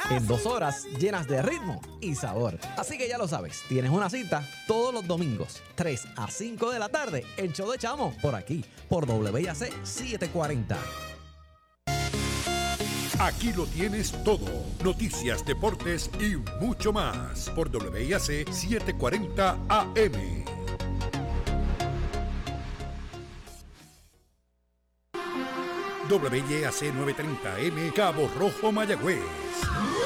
en 2 horas llenas de ritmo y sabor. Así que ya lo sabes, tienes una cita todos los domingos, 3 a 5 de la tarde, el show de Chamo, por aquí, por WIAC 740. Aquí lo tienes todo. Noticias, deportes y mucho más por WIAC 740 AM. WIAC 930M Cabo Rojo, Mayagüez.